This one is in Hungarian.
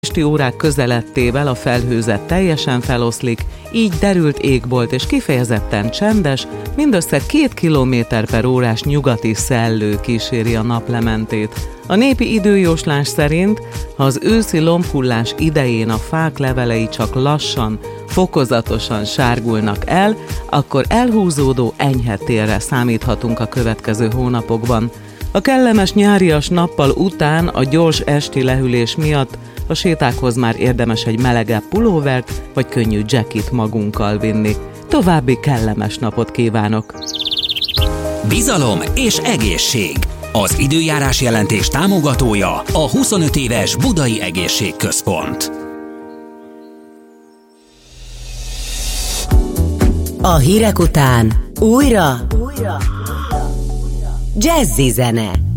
esti órák közelettével a felhőzet teljesen feloszlik, így derült égbolt és kifejezetten csendes, mindössze 2 km/órás nyugati szellő kíséri a naplementét. A népi időjóslás szerint, ha az őszi lombhullás idején a fák levelei csak lassan, fokozatosan sárgulnak el, akkor elhúzódó enyhe télre számíthatunk a következő hónapokban. A kellemes nyárias nappal után a gyors esti lehűlés miatt a sétákhoz már érdemes egy melegebb pulóvert vagy könnyű jackit magunkkal vinni. További kellemes napot kívánok! Bizalom és egészség. Az időjárás jelentés támogatója a 25 éves Budai Egészségközpont. A hírek után újra jazzy zene.